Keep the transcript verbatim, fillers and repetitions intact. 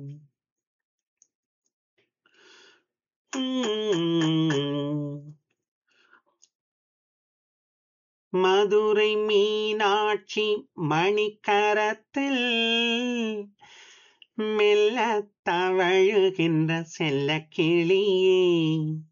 உம். மதுரை மீனாட்சி மணிக்கரத்தில் மெல்ல தவழுகின்ற செல்ல கிளியே